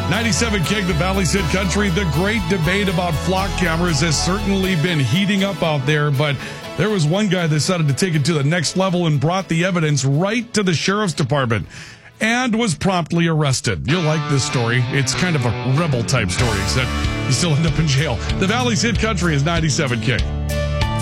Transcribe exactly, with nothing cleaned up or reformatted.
ninety-seven King, the Valley's Hit Country. The great debate about flock cameras has certainly been heating up out there, but there was one guy that decided to take it to the next level and brought the evidence right to the sheriff's department and was promptly arrested. You'll like this story. It's kind of a rebel type story, except you still end up in jail. The Valley's Hit Country is ninety-seven King.